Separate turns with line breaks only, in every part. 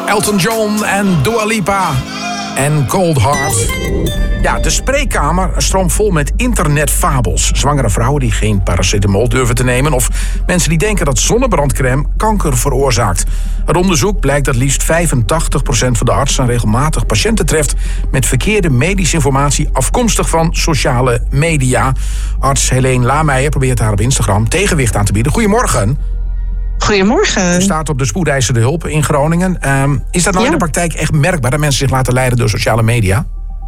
Elton John en Dua Lipa en Cold Heart. Ja, de spreekkamer stroomt vol met internetfabels. Zwangere vrouwen die geen paracetamol durven te nemen, of mensen die denken dat zonnebrandcrème kanker veroorzaakt. Uit onderzoek blijkt dat liefst 85% van de artsen regelmatig patiënten treft met verkeerde medische informatie afkomstig van sociale media. Arts Helene Lameijer probeert haar op Instagram tegenwicht aan te bieden. Goedemorgen.
Goedemorgen.
U staat op de spoedeisende hulp in Groningen. Is dat nou in de praktijk echt merkbaar dat mensen zich laten leiden door sociale media?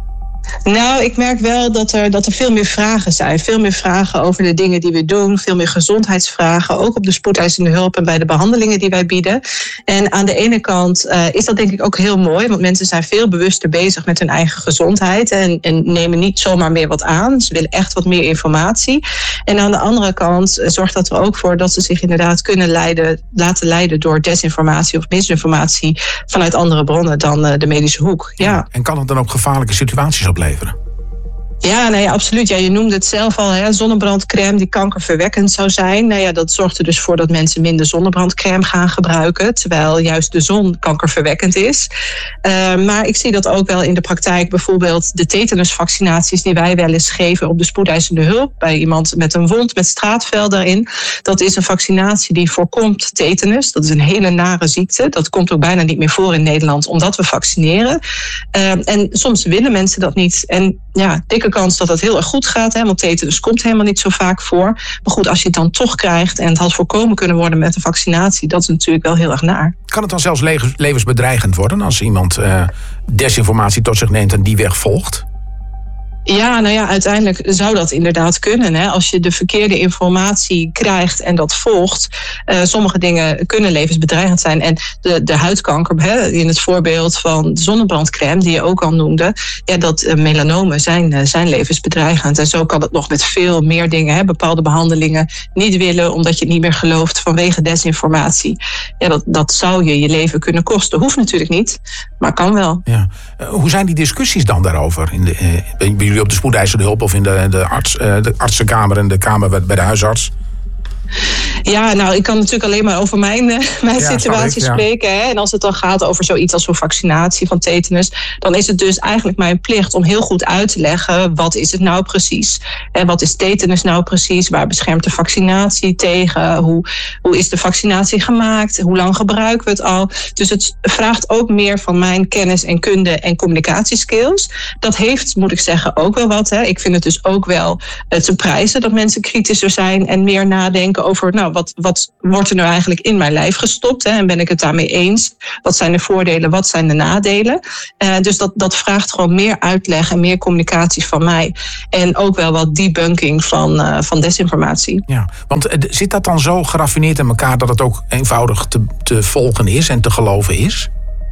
Nou, ik merk wel dat er veel meer vragen zijn. Veel meer vragen over de dingen die we doen. Veel meer gezondheidsvragen. Ook op de spoedeisende hulp en bij de behandelingen die wij bieden. En aan de ene kant is dat denk ik ook heel mooi. Want mensen zijn veel bewuster bezig met hun eigen gezondheid. En nemen niet zomaar meer wat aan. Ze willen echt wat meer informatie. En aan de andere kant zorgt dat er ook voor dat ze zich inderdaad kunnen laten leiden door desinformatie of misinformatie vanuit andere bronnen dan de medische hoek. Ja.
En kan het dan ook gevaarlijke situaties opleveren?
Ja, nou ja, absoluut. Ja, je noemde het zelf al, hè, zonnebrandcrème die kankerverwekkend zou zijn. Nou ja, dat zorgt er dus voor dat mensen minder zonnebrandcrème gaan gebruiken, terwijl juist de zon kankerverwekkend is. Maar ik zie dat ook wel in de praktijk. Bijvoorbeeld de tetanusvaccinaties die wij wel eens geven op de spoedeisende hulp bij iemand met een wond met straatvel daarin. Dat is een vaccinatie die voorkomt tetanus. Dat is een hele nare ziekte. Dat komt ook bijna niet meer voor in Nederland omdat we vaccineren. En soms willen mensen dat niet. En ja, dikke kans dat het heel erg goed gaat. Hè, want tetanus komt helemaal niet zo vaak voor. Maar goed, als je het dan toch krijgt en het had voorkomen kunnen worden met een vaccinatie, dat is natuurlijk wel heel erg naar.
Kan het dan zelfs levensbedreigend worden als iemand desinformatie tot zich neemt en die weg volgt?
Ja, nou ja, uiteindelijk zou dat inderdaad kunnen. Hè? Als je de verkeerde informatie krijgt en dat volgt. Sommige dingen kunnen levensbedreigend zijn. En de huidkanker, hè, in het voorbeeld van de zonnebrandcrème die je ook al noemde. Ja, dat melanomen zijn levensbedreigend. En zo kan het nog met veel meer dingen. Hè? Bepaalde behandelingen niet willen omdat je het niet meer gelooft vanwege desinformatie. Ja, dat zou je leven kunnen kosten. Hoeft natuurlijk niet, maar kan wel.
Ja. Hoe zijn die discussies dan daarover? Bij jullie op de spoedeisende hulp of in de artsenkamer en de kamer bij de huisarts?
Ja, nou, ik kan natuurlijk alleen maar over mijn situatie spreken. Hè? En als het dan gaat over zoiets als zo'n vaccinatie van tetanus, dan is het dus eigenlijk mijn plicht om heel goed uit te leggen, wat is het nou precies? En wat is tetanus nou precies? Waar beschermt de vaccinatie tegen? Hoe is de vaccinatie gemaakt? Hoe lang gebruiken we het al? Dus het vraagt ook meer van mijn kennis en kunde en communicatieskills. Dat heeft, moet ik zeggen, ook wel wat. Hè? Ik vind het dus ook wel te prijzen dat mensen kritischer zijn en meer nadenken over, nou, wat wordt er nou eigenlijk in mijn lijf gestopt? Hè? En ben ik het daarmee eens? Wat zijn de voordelen? Wat zijn de nadelen? Dus dat vraagt gewoon meer uitleg en meer communicatie van mij. En ook wel wat debunking van desinformatie.
Ja, want zit dat dan zo geraffineerd in elkaar dat het ook eenvoudig te volgen is en te geloven is?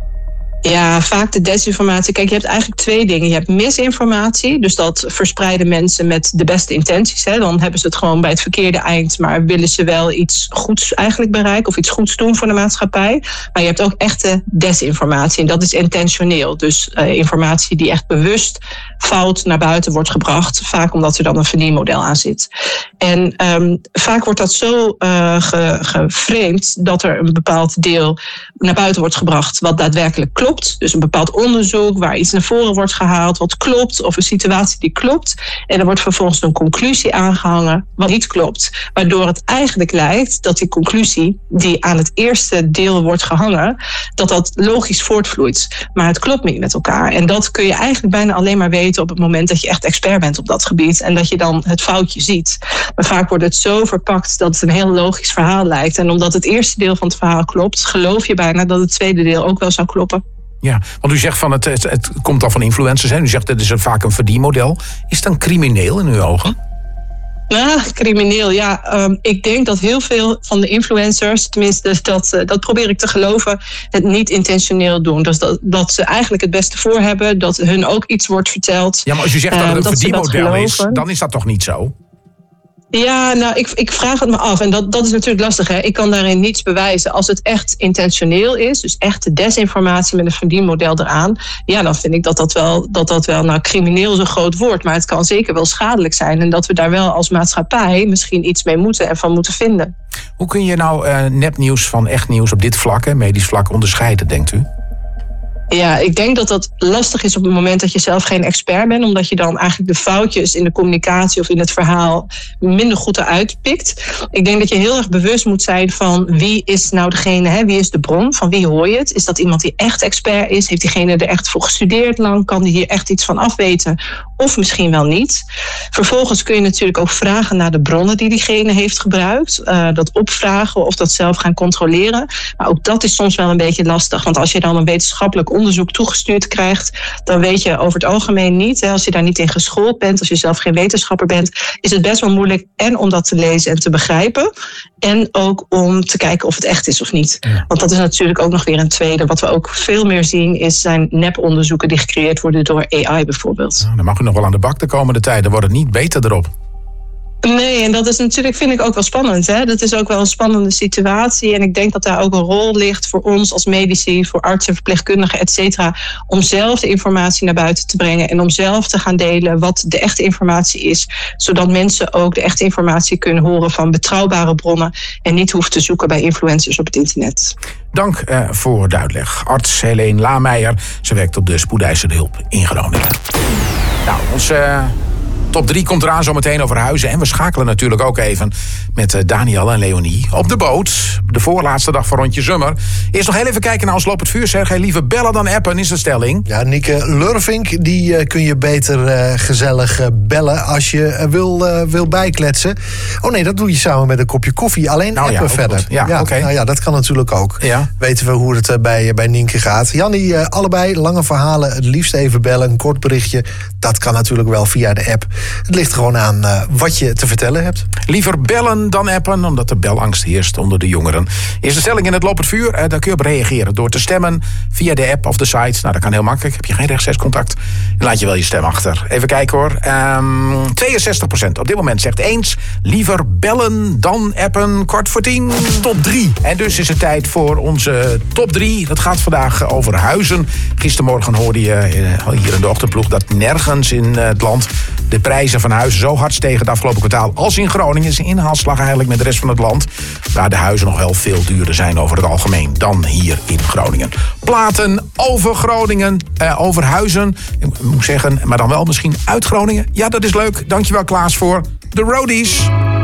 Ja, vaak de desinformatie. Kijk, je hebt eigenlijk twee dingen. Je hebt misinformatie, dus dat verspreiden mensen met de beste intenties. Hè. Dan hebben ze het gewoon bij het verkeerde eind, maar willen ze wel iets goeds eigenlijk bereiken of iets goeds doen voor de maatschappij. Maar je hebt ook echte desinformatie en dat is intentioneel. Dus informatie die echt bewust fout naar buiten wordt gebracht. Vaak omdat er dan een verdienmodel aan zit. En vaak wordt dat zo geframed dat er een bepaald deel naar buiten wordt gebracht wat daadwerkelijk klopt. Dus een bepaald onderzoek waar iets naar voren wordt gehaald wat klopt, of een situatie die klopt. En er wordt vervolgens een conclusie aangehangen wat niet klopt. Waardoor het eigenlijk lijkt dat die conclusie die aan het eerste deel wordt gehangen, dat logisch voortvloeit. Maar het klopt niet met elkaar. En dat kun je eigenlijk bijna alleen maar weten op het moment dat je echt expert bent op dat gebied. En dat je dan het foutje ziet. Maar vaak wordt het zo verpakt dat het een heel logisch verhaal lijkt. En omdat het eerste deel van het verhaal klopt, geloof je bijna dat het tweede deel ook wel zou kloppen.
Ja, want u zegt van het komt dan van influencers. Hè? U zegt het is vaak een verdienmodel. Is het dan crimineel in uw ogen?
Nou, crimineel, ja. Ik denk dat heel veel van de influencers, tenminste dat probeer ik te geloven, het niet intentioneel doen. Dus dat ze eigenlijk het beste voor hebben, dat hun ook iets wordt verteld.
Ja, maar als u zegt dat het een verdienmodel is, dan is dat toch niet zo?
Ja, nou, ik vraag het me af. En dat is natuurlijk lastig, hè. Ik kan daarin niets bewijzen. Als het echt intentioneel is, dus echte desinformatie met een verdienmodel eraan, ja, dan vind ik dat wel, nou, crimineel is een groot woord, maar het kan zeker wel schadelijk zijn. En dat we daar wel als maatschappij misschien iets mee moeten en van moeten vinden.
Hoe kun je nou nepnieuws van echt nieuws op dit vlak, medisch vlak, onderscheiden, denkt u?
Ja, ik denk dat dat lastig is op het moment dat je zelf geen expert bent. Omdat je dan eigenlijk de foutjes in de communicatie of in het verhaal minder goed eruit pikt. Ik denk dat je heel erg bewust moet zijn van wie is nou degene, wie is de bron, van wie hoor je het? Is dat iemand die echt expert is? Heeft diegene er echt voor gestudeerd lang? Kan die hier echt iets van afweten? Of misschien wel niet. Vervolgens kun je natuurlijk ook vragen naar de bronnen die diegene heeft gebruikt. Dat opvragen of dat zelf gaan controleren. Maar ook dat is soms wel een beetje lastig. Want als je dan een wetenschappelijk onderzoek toegestuurd krijgt, dan weet je over het algemeen niet, als je daar niet in geschoold bent, als je zelf geen wetenschapper bent, is het best wel moeilijk en om dat te lezen en te begrijpen. En ook om te kijken of het echt is of niet. Ja. Want dat is natuurlijk ook nog weer een tweede. Wat we ook veel meer zien zijn neponderzoeken die gecreëerd worden door AI bijvoorbeeld.
Nou, dan mag u nog wel aan de bak de komende tijd. Dan wordt het niet beter erop.
Nee, en dat is natuurlijk, vind ik ook wel spannend. Dat is ook wel een spannende situatie. En ik denk dat daar ook een rol ligt voor ons als medici, voor artsen, verpleegkundigen, et cetera, om zelf de informatie naar buiten te brengen en om zelf te gaan delen wat de echte informatie is. Zodat mensen ook de echte informatie kunnen horen van betrouwbare bronnen en niet hoeven te zoeken bij influencers op het internet.
Dank voor de uitleg. Arts Helene Lameijer. Ze werkt op de spoedeisende hulp in Groningen. Nou, onze top 3 komt eraan zometeen over Huizen. En we schakelen natuurlijk ook even met Daniel en Leonie op de boot. De voorlaatste dag van Rondje Zummer. Eerst nog heel even kijken naar ons Loop het Vuur. Sergej, liever bellen dan appen is de stelling.
Ja, Nieke Lurvink, die kun je beter gezellig bellen als je wil bijkletsen. Oh nee, dat doe je samen met een kopje koffie. Alleen appen verder.
Ja, oké.
Nou ja, dat kan natuurlijk ook.
Ja.
Weten we hoe het bij Nienke gaat. Jannie, allebei lange verhalen. Het liefst even bellen, een kort berichtje. Dat kan natuurlijk wel via de app. Het ligt gewoon aan wat je te vertellen hebt.
Liever bellen dan appen, omdat er belangst heerst onder de jongeren. Is de stelling in het Loop het Vuur. Daar kun je op reageren door te stemmen via de app of de site. Nou, dat kan heel makkelijk. Heb je geen rechtstreeks contact, dan laat je wel je stem achter. Even kijken hoor. 62% op dit moment zegt eens. Liever bellen dan appen. 9:45. Top 3. En dus is het tijd voor onze top 3. Dat gaat vandaag over Huizen. Gistermorgen hoorde je hier in de ochtendploeg dat nergens in het land de prijzen van huizen zo hard stegen het afgelopen kwartaal als in Groningen. Is een inhaalslag eigenlijk met de rest van het land. Waar de huizen nog wel veel duurder zijn over het algemeen dan hier in Groningen. Platen over Groningen, over Huizen. Ik moet zeggen, maar dan wel misschien uit Groningen. Ja, dat is leuk. Dankjewel Klaas voor de Roadies.